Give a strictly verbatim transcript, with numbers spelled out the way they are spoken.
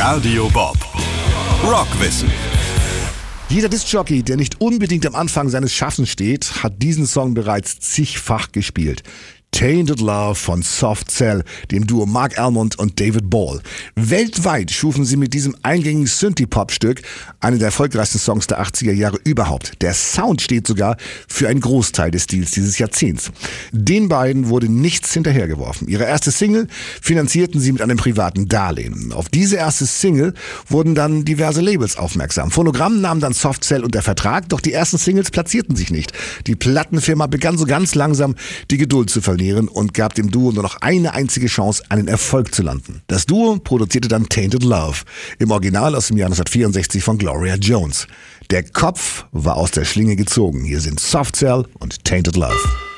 Radio Bob. Rockwissen. Jeder Diskjockey, der nicht unbedingt am Anfang seines Schaffens steht, hat diesen Song bereits zigfach gespielt. Tainted Love von Soft Cell, dem Duo Mark Almond und David Ball. Weltweit schufen sie mit diesem eingängigen Synthie-Pop-Stück einen der erfolgreichsten Songs der achtziger Jahre überhaupt. Der Sound steht sogar für einen Großteil des Stils dieses Jahrzehnts. Den beiden wurde nichts hinterhergeworfen. Ihre erste Single finanzierten sie mit einem privaten Darlehen. Auf diese erste Single wurden dann diverse Labels aufmerksam. Phonogramm nahm dann Soft Cell unter Vertrag, doch die ersten Singles platzierten sich nicht. Die Plattenfirma begann so ganz langsam die Geduld zu verlieren und gab dem Duo nur noch eine einzige Chance, einen Erfolg zu landen. Das Duo produzierte dann Tainted Love, im Original aus dem Jahr neunzehnhundertvierundsechzig von Gloria Jones. Der Kopf war aus der Schlinge gezogen. Hier sind Soft Cell und Tainted Love.